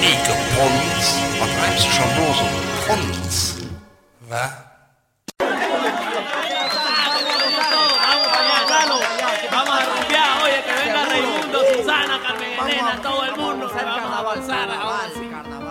Ikke Pons, was treibst du schon nur so Pons? Was? Vamos a rumbear, oye, que venga Raimundo, Susana, Carmen Elena, todo el mundo, vamos a avanzar.